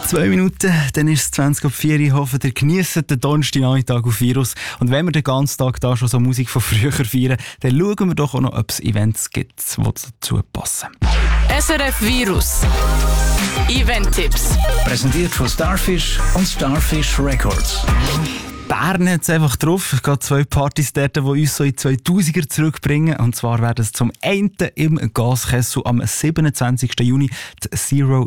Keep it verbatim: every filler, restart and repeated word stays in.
Zwei Minuten, dann ist es zwanzig ab vier. Ich hoffe, ihr genießt den Donnerstagnachmittag auf Virus. Und wenn wir den ganzen Tag da schon so Musik von früher feiern, dann schauen wir doch auch noch, ob es Events gibt, die dazu passen. S R F Virus Event-Tipps. Präsentiert von Starfish und Starfish Records. Bern hat es einfach drauf. Es gibt zwei Partys dort, die uns so in die zweitausender zurückbringen. Und zwar werden es zum einen im Gaskessel am siebenundzwanzigsten Juni die Zero